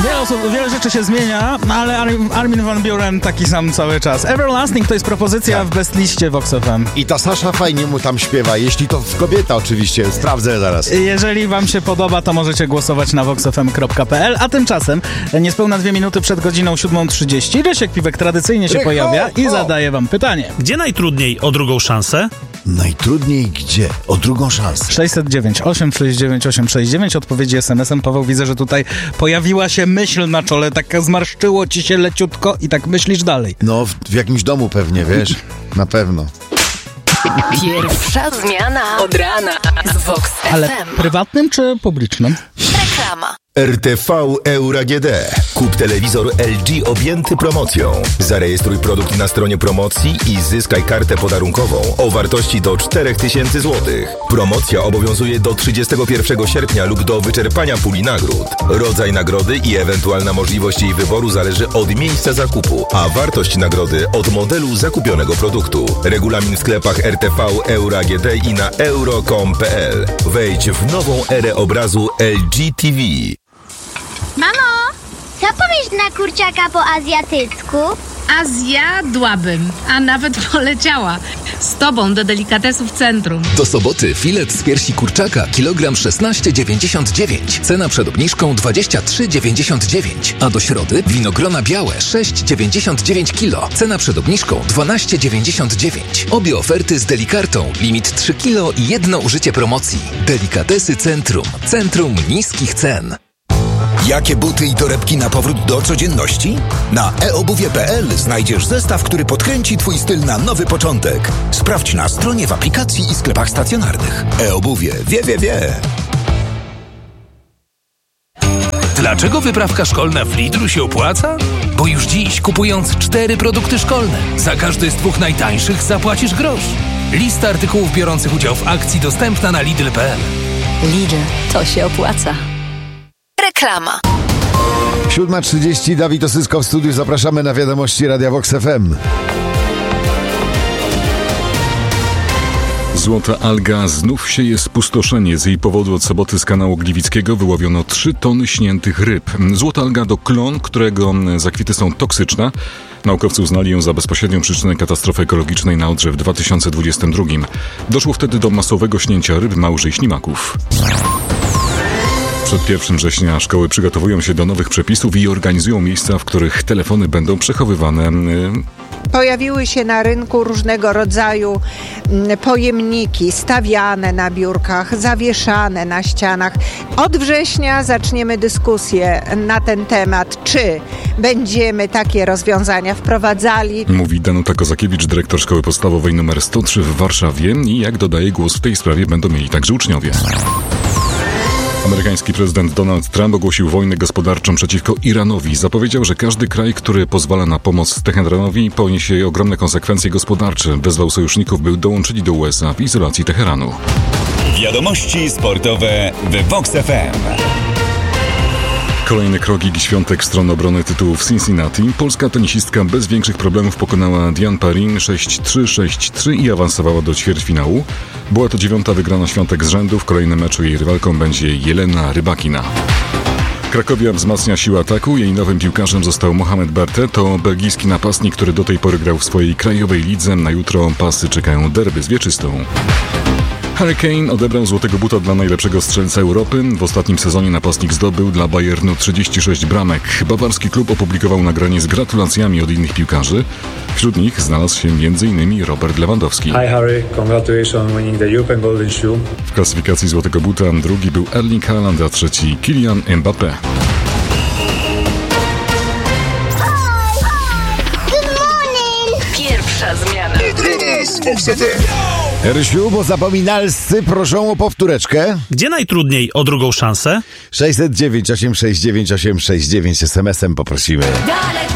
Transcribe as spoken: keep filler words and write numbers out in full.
Wiele, osób, wiele rzeczy się zmienia, no ale Armin van Buuren taki sam cały czas. Everlasting to jest propozycja tak. w bestliście Vox F M. I ta Sasza fajnie mu tam śpiewa, jeśli to kobieta oczywiście, sprawdzę zaraz. Jeżeli wam się podoba, to możecie głosować na vox f m kropka p l, a tymczasem niespełna dwie minuty przed godziną siódma trzydzieści Rysiek Piwek tradycyjnie się Rycho, pojawia i o. zadaje wam pytanie. Gdzie najtrudniej o drugą szansę? Najtrudniej gdzie? O drugą szansę. sześćset dziewięć osiem sześć dziewięć osiem sześć dziewięć odpowiedzi es em esem. Paweł, widzę, że tutaj pojawiła się myśl na czole, tak zmarszczyło ci się leciutko i tak myślisz dalej. No, w, w jakimś domu pewnie, wiesz? Na pewno. Pierwsza zmiana od rana z Vox F M. Ale prywatnym czy publicznym? Reklama. R T V Euro G D. Kup telewizor L G objęty promocją. Zarejestruj produkt na stronie promocji i zyskaj kartę podarunkową o wartości do cztery tysiące złotych. Promocja obowiązuje do trzydziestego pierwszego sierpnia lub do wyczerpania puli nagród. Rodzaj nagrody i ewentualna możliwość jej wyboru zależy od miejsca zakupu, a wartość nagrody od modelu zakupionego produktu. Regulamin w sklepach R T V Euro G D i na euro kropka com kropka p l. Wejdź w nową erę obrazu L G T V. Mamo, co powiesz na kurczaka po azjatycku? A zjadłabym, a nawet poleciała. Z tobą do delikatesów centrum. Do soboty filet z piersi kurczaka kilogram szesnaście dziewięćdziesiąt dziewięć. Cena przed obniżką dwadzieścia trzy dziewięćdziesiąt dziewięć. A do środy winogrona białe sześć dziewięćdziesiąt dziewięć kilo. Cena przed obniżką dwanaście dziewięćdziesiąt dziewięć. Obie oferty z delikartą. Limit trzy kilo i jedno użycie promocji. Delikatesy Centrum. Centrum niskich cen. Jakie buty i torebki na powrót do codzienności? Na e obuwie kropka p l znajdziesz zestaw, który podkręci twój styl na nowy początek. Sprawdź na stronie, w aplikacji i sklepach stacjonarnych. E-obuwie wie, wie, wie. Dlaczego wyprawka szkolna w Lidlu się opłaca? Bo już dziś, kupując cztery produkty szkolne, za każdy z dwóch najtańszych zapłacisz grosz. Lista artykułów biorących udział w akcji dostępna na lidl kropka p l. Lidl, to się opłaca. Reklama. siódma trzydzieści, Dawid Osysko w studiu. Zapraszamy na wiadomości Radia Vox F M. Złota alga znów sieje spustoszenie. Z jej powodu od soboty z kanału Gliwickiego wyłowiono trzy tony śniętych ryb. Złota alga to klon, którego zakwity są toksyczne. Naukowcy uznali ją za bezpośrednią przyczynę katastrofy ekologicznej na Odrze w dwa tysiące dwudziestym drugim. Doszło wtedy do masowego śnięcia ryb, małży i ślimaków. Przed pierwszym września szkoły przygotowują się do nowych przepisów i organizują miejsca, w których telefony będą przechowywane. Pojawiły się na rynku różnego rodzaju pojemniki stawiane na biurkach, zawieszane na ścianach. Od września zaczniemy dyskusję na ten temat, czy będziemy takie rozwiązania wprowadzali. Mówi Danuta Kozakiewicz, dyrektor szkoły podstawowej nr sto trzy w Warszawie, i jak dodaje, głos w tej sprawie będą mieli także uczniowie. Amerykański prezydent Donald Trump ogłosił wojnę gospodarczą przeciwko Iranowi. Zapowiedział, że każdy kraj, który pozwala na pomoc Teheranowi, poniesie ogromne konsekwencje gospodarcze. Wezwał sojuszników, by dołączyli do U S A w izolacji Teheranu. Wiadomości sportowe w Vox F M. Kolejny krok Igi Świątek w stronę obrony tytułu w Cincinnati. Polska tenisistka bez większych problemów pokonała Diane Parin sześć trzy sześć trzy i awansowała do ćwierćfinału. Była to dziewiąta wygrana Świątek z rzędu. W kolejnym meczu jej rywalką będzie Jelena Rybakina. Krakowia wzmacnia siłę ataku. Jej nowym piłkarzem został Mohamed Berte. To belgijski napastnik, który do tej pory grał w swojej krajowej lidze. Na jutro pasy czekają derby z Wieczystą. Harry Kane odebrał złotego buta dla najlepszego strzelca Europy. W ostatnim sezonie napastnik zdobył dla Bayernu trzydzieści sześć bramek. Bawarski klub opublikował nagranie z gratulacjami od innych piłkarzy. Wśród nich znalazł się między innymi Robert Lewandowski. Hi Harry, congratulations on winning the European Golden Shoe. W klasyfikacji złotego buta drugi był Erling Haaland, a trzeci Kylian Mbappé. Pierwsza zmiana. Rysiu, bo zapominalscy proszą o powtóreczkę. Gdzie najtrudniej o drugą szansę? sześćset dziewięć osiem sześć dziewięć osiem sześć dziewięć es em esem poprosimy.